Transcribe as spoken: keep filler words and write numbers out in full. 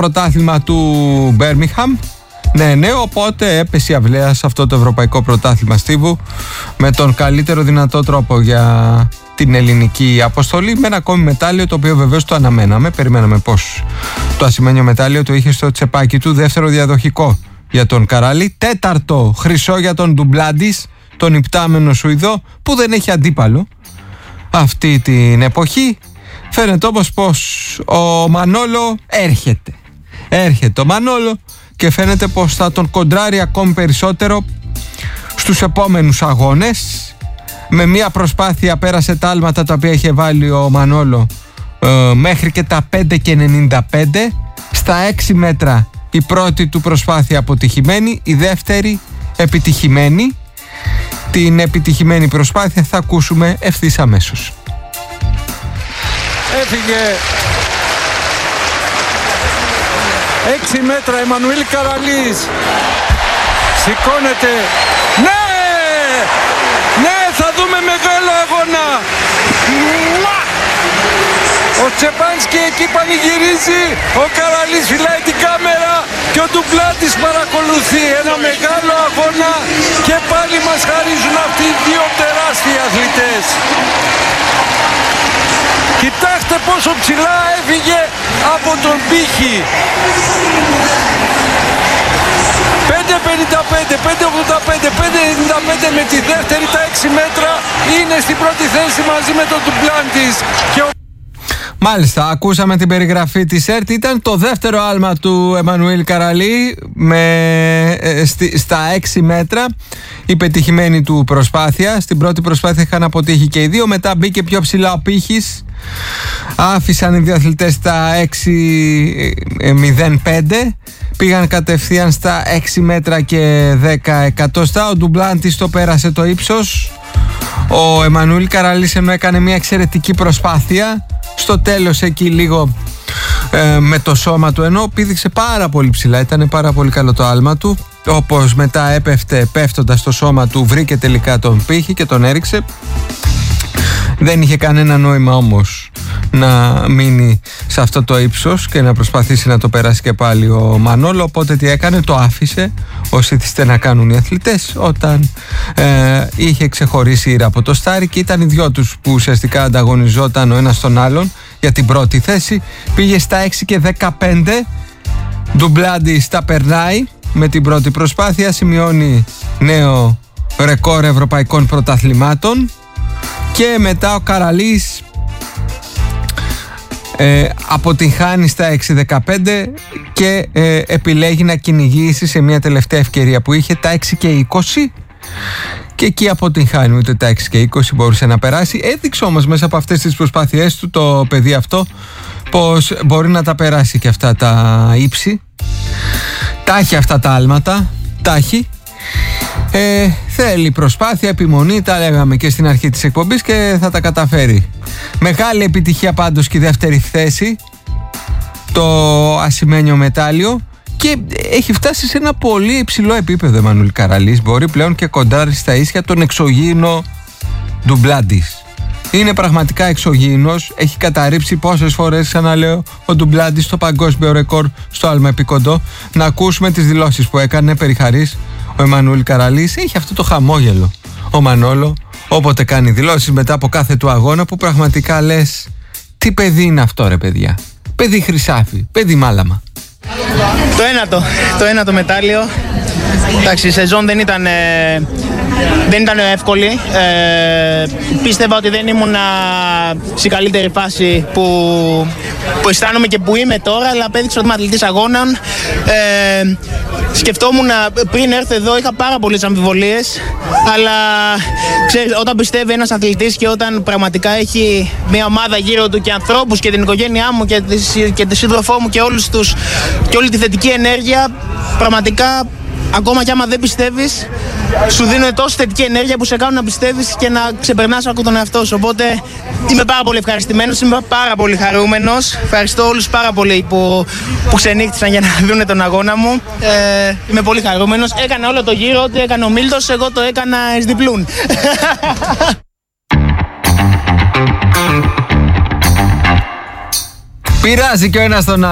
πρωτάθλημα του Μπέρμιγχαμ. Ναι, ναι, οπότε έπεσε η αυλαία σε αυτό το ευρωπαϊκό πρωτάθλημα στίβου με τον καλύτερο δυνατό τρόπο για την ελληνική αποστολή, με ένα ακόμη μετάλλιο, το οποίο βεβαίως το αναμέναμε. Περιμέναμε πως το ασημένιο μετάλλιο το είχε στο τσεπάκι του. Δεύτερο διαδοχικό για τον Καράλη. Τέταρτο χρυσό για τον Ντουμπλάντης, τον υπτάμενο Σουηδό, που δεν έχει αντίπαλο αυτή την εποχή. Φαίνεται όμως πως ο Μανόλο έρχεται. Έρχεται ο Μανόλο και φαίνεται πως θα τον κοντράρει ακόμη περισσότερο στους επόμενους αγώνες. Με μια προσπάθεια πέρασε τα άλματα τα οποία είχε βάλει ο Μανόλο ε, μέχρι και τα πέντε και ενενήντα πέντε. Στα έξι μέτρα η πρώτη του προσπάθεια αποτυχημένη, η δεύτερη επιτυχημένη. Την επιτυχημένη προσπάθεια θα ακούσουμε ευθύς αμέσως. Έφυγε έξι μέτρα Εμμανουήλ Καραλής. Σηκώνεται. Ναι! Ναι, θα δούμε μεγάλο αγώνα. Ο Τσεπάνσκι εκεί πανηγυρίζει. Ο Καραλής φυλάει την κάμερα και ο Ντουμπλάντης παρακολουθεί. Ένα μεγάλο αγώνα και πάλι μας χαρίζουν αυτοί οι δύο τεράστιοι αθλητές. Κοιτάξτε πόσο ψηλά έφυγε από τον πύχη. πέντε πενήντα πέντε, πέντε ογδόντα πέντε, πέντε ενενήντα πέντε με τη δεύτερη, τα έξι μέτρα. Είναι στην πρώτη θέση μαζί με τον Ντουμπλάντης. Και ο... Μάλιστα, ακούσαμε την περιγραφή της ΕΡΤ. Ήταν το δεύτερο άλμα του Εμμανουήλ Καραλή με, ε, στη, στα έξι μέτρα. Η πετυχημένη του προσπάθεια. Στην πρώτη προσπάθεια είχαν αποτύχει και οι δύο. Μετά μπήκε πιο ψηλά ο πύχης. Άφησαν οι δύο αθλητές στα έξι μηδέν πέντε. Πήγαν κατευθείαν στα έξι μέτρα και δέκα εκατοστά. Ο Ντουμπλάντης το πέρασε το ύψος. Ο Εμμανουήλ Καραλής, ενώ έκανε μια εξαιρετική προσπάθεια, στο τέλος εκεί λίγο ε, με το σώμα του, ενώ πήδηξε πάρα πολύ ψηλά, ήταν πάρα πολύ καλό το άλμα του, όπως μετά έπεφτε πέφτοντας στο σώμα του, βρήκε τελικά τον πύχη και τον έριξε. Δεν είχε κανένα νόημα όμως να μείνει σε αυτό το ύψος και να προσπαθήσει να το περάσει και πάλι ο Μανόλο, οπότε τι έκανε, το άφησε ως ήθιστε να κάνουν οι αθλητές όταν ε, είχε ξεχωρίσει η ήρα από το στάρι και ήταν οι δυο τους που ουσιαστικά ανταγωνιζόταν ο ένας τον άλλον για την πρώτη θέση. Πήγε στα έξι και δεκαπέντε. Ντουμπλάντης τα περνάει με την πρώτη προσπάθεια, σημειώνει νέο ρεκόρ ευρωπαϊκών πρωταθλημάτων. Και μετά ο Καραλής ε, αποτυγχάνει στα έξι δεκαπέντε και ε, επιλέγει να κυνηγήσει σε μια τελευταία ευκαιρία που είχε τα έξι και είκοσι και εκεί αποτυγχάνει, ούτε τα έξι και είκοσι μπορούσε να περάσει. Έδειξε όμως μέσα από αυτές τις προσπάθειές του το παιδί αυτό πως μπορεί να τα περάσει και αυτά τα ύψη, τα έχει αυτά τα άλματα, τα έχει. Ε, θέλει προσπάθεια, επιμονή, τα λέγαμε και στην αρχή της εκπομπής και θα τα καταφέρει. Μεγάλη επιτυχία πάντως και η δεύτερη θέση, το ασημένιο μετάλλιο, και έχει φτάσει σε ένα πολύ υψηλό επίπεδο Εμμανουήλ Καραλής. Μπορεί πλέον και κοντάρει στα ίσια τον εξωγήινο Ντουμπλάντης. Είναι πραγματικά εξωγήινος, έχει καταρρύψει πόσες φορές, ξαναλέω, ο Ντουμπλάντης το παγκόσμιο ρεκόρ στο άλμα επικοντό. Να ακούσουμε τις δηλώσεις που έκανε περιχαρής ο Εμμανουήλ Καραλής. Έχει αυτό το χαμόγελο ο Μανόλο όποτε κάνει δηλώσεις μετά από κάθε του αγώνα, που πραγματικά λες, τι παιδί είναι αυτό ρε παιδιά, παιδί χρυσάφι, παιδί μάλαμα. Το ένατο, το ένατο μετάλλιο. Εντάξει, η σεζόν δεν ήταν, ε, δεν ήταν εύκολη. Ε, πίστευα ότι δεν ήμουν σε καλύτερη φάση που, που αισθάνομαι και που είμαι τώρα, αλλά απέδειξε ότι είμαι αθλητής αγώνων. Ε, σκεφτόμουν πριν έρθω εδώ, είχα πάρα πολλές αμφιβολίες, αλλά ξέρεις, όταν πιστεύει ένας αθλητής και όταν πραγματικά έχει μια ομάδα γύρω του και ανθρώπους και την οικογένειά μου και τη, και τη σύντροφό μου και όλους τους, και όλη τη θετική ενέργεια, πραγματικά ακόμα κι άμα δεν πιστεύεις, σου δίνουν τόση θετική ενέργεια που σε κάνουν να πιστεύεις και να ξεπερνάς από τον εαυτό σου. Οπότε είμαι πάρα πολύ ευχαριστημένος, είμαι πάρα πολύ χαρούμενος. Ευχαριστώ όλους πάρα πολύ που, που ξενύχτησαν για να δουν τον αγώνα μου. Ε, είμαι πολύ χαρούμενος. Έκανα όλο το γύρο, ό,τι έκανε ο Μίλτος, εγώ το έκανα εις διπλούν. Πειράζει και ο ένας τον άλλο.